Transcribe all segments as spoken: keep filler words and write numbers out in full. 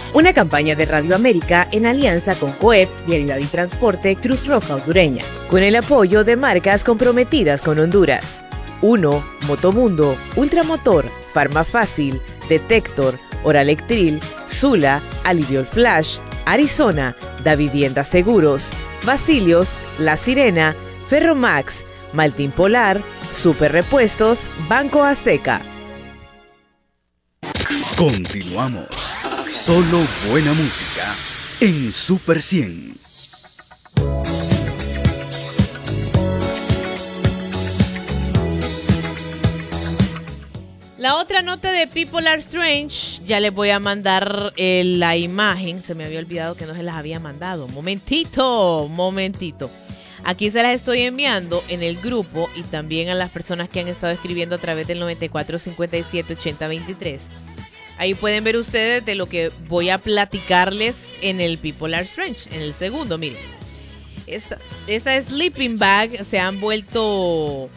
Una campaña de Radio América en alianza con COEP, Vialidad y Transporte, Cruz Roja Hondureña, con el apoyo de marcas comprometidas con Honduras. uno. Motomundo, Ultramotor, Farmafácil, Detector, Oralectril, Sula, Aliviol Flash, Arizona, Da Vivienda Seguros, Basilios, La Sirena, Ferromax, Maltín Polar, Super Repuestos, Banco Azteca. Continuamos. Solo buena música en Super cien. La otra nota de People Are Strange, ya les voy a mandar eh, la imagen. Se me había olvidado que no se las había mandado. Momentito, momentito. Aquí se las estoy enviando en el grupo y también a las personas que han estado escribiendo a través del noventa y cuatro cincuenta y siete ochenta veintitrés. Ahí pueden ver ustedes de lo que voy a platicarles en el People Are Strange, en el segundo. Miren, esta, esta sleeping bag se han vuelto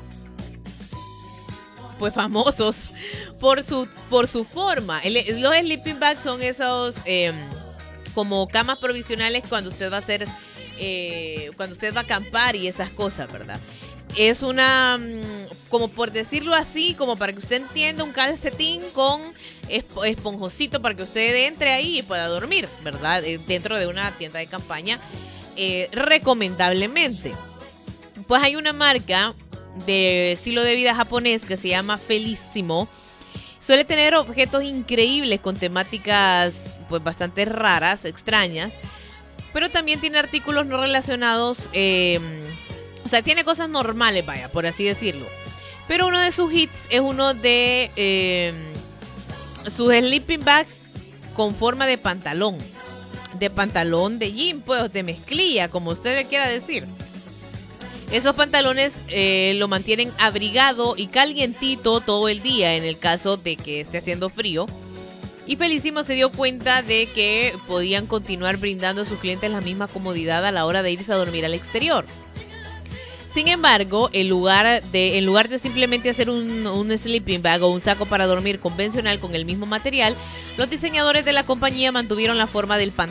pues famosos por su por su forma. El, los sleeping bags son esos eh, como camas provisionales cuando usted va a hacer eh, cuando usted va a acampar y esas cosas, ¿verdad? Es una, como por decirlo así, como para que usted entienda, un calcetín con esp- esponjosito para que usted entre ahí y pueda dormir, ¿verdad? Dentro de una tienda de campaña, eh, recomendablemente. Pues hay una marca de estilo de vida japonés que se llama Felissimo. Suele tener objetos increíbles con temáticas pues bastante raras, extrañas, pero también tiene artículos no relacionados, eh, o sea, tiene cosas normales, vaya, por así decirlo. Pero uno de sus hits es uno de eh, sus sleeping bag con forma de pantalón, de pantalón de jean, pues, de mezclilla, como usted le quiera decir. Esos pantalones eh, lo mantienen abrigado y calientito todo el día en el caso de que esté haciendo frío. Y Felissimo se dio cuenta de que podían continuar brindando a sus clientes la misma comodidad a la hora de irse a dormir al exterior. Sin embargo, en lugar de, en lugar de simplemente hacer un, un sleeping bag o un saco para dormir convencional con el mismo material, los diseñadores de la compañía mantuvieron la forma del pantalón